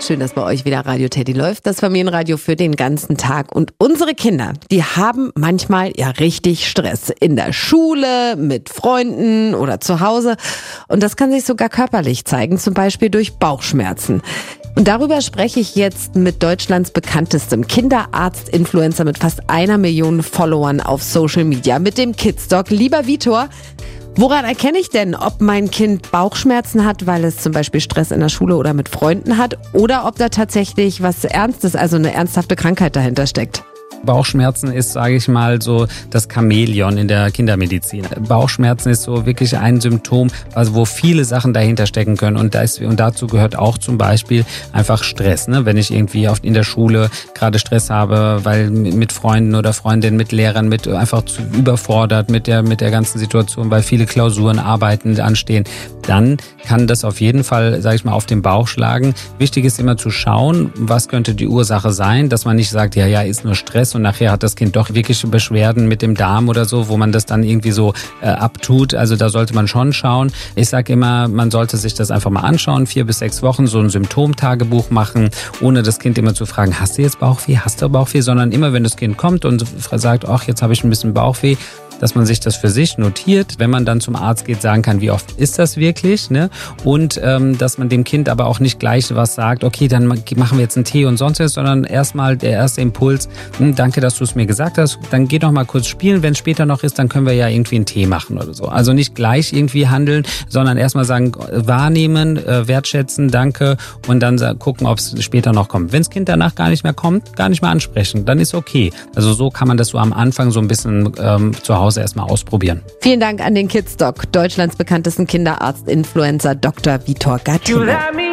Schön, dass bei euch wieder Radio Teddy läuft, das Familienradio für den ganzen Tag. Und unsere Kinder, die haben manchmal ja richtig Stress. In der Schule, mit Freunden oder zu Hause. Und das kann sich sogar körperlich zeigen, zum Beispiel durch Bauchschmerzen. Und darüber spreche ich jetzt mit Deutschlands bekanntestem Kinderarzt-Influencer mit fast 1 Million Followern auf Social Media, mit dem Kidsdoc. Lieber Vitor, woran erkenne ich denn, ob mein Kind Bauchschmerzen hat, weil es zum Beispiel Stress in der Schule oder mit Freunden hat, oder ob da tatsächlich was Ernstes, also eine ernsthafte Krankheit dahinter steckt? Bauchschmerzen ist, sage ich mal, so das Chamäleon in der Kindermedizin. Bauchschmerzen ist so wirklich ein Symptom, also wo viele Sachen dahinter stecken können. Und dazu gehört auch zum Beispiel einfach Stress. Ne? Wenn ich irgendwie in der Schule gerade Stress habe, weil mit Freunden oder Freundinnen, mit Lehrern, einfach zu überfordert mit der ganzen Situation, weil viele Klausuren, Arbeiten anstehen, dann kann das auf jeden Fall, sage ich mal, auf den Bauch schlagen. Wichtig ist immer zu schauen, was könnte die Ursache sein, dass man nicht sagt, ja, ist nur Stress und nachher hat das Kind doch wirklich Beschwerden mit dem Darm oder so, wo man das dann irgendwie so abtut. Also da sollte man schon schauen. Ich sage immer, man sollte sich das einfach mal anschauen, 4 bis 6 Wochen so ein Symptomtagebuch machen, ohne das Kind immer zu fragen, hast du jetzt Bauchweh, hast du Bauchweh, sondern immer, wenn das Kind kommt und sagt, ach, jetzt habe ich ein bisschen Bauchweh, dass man sich das für sich notiert, wenn man dann zum Arzt geht, sagen kann, wie oft ist das wirklich, ne? Und dass man dem Kind aber auch nicht gleich was sagt, okay, dann machen wir jetzt einen Tee und sonst was, sondern erstmal der erste Impuls, danke, dass du es mir gesagt hast, dann geh doch mal kurz spielen, wenn es später noch ist, dann können wir ja irgendwie einen Tee machen oder so. Also nicht gleich irgendwie handeln, sondern erstmal sagen, wahrnehmen, wertschätzen, danke und dann gucken, ob es später noch kommt. Wenn das Kind danach gar nicht mehr kommt, gar nicht mehr ansprechen, dann ist okay. Also so kann man das so am Anfang so ein bisschen zu Hause erstmal ausprobieren. Vielen Dank an den Kidsdoc, Deutschlands bekanntesten Kinderarzt-Influencer Dr. Vitor Gattino.